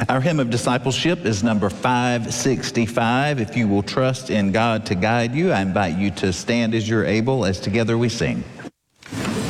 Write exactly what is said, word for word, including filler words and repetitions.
Our hymn of discipleship is number five sixty-five. If you will trust in God to guide you, I invite you to stand as you're able as together we sing.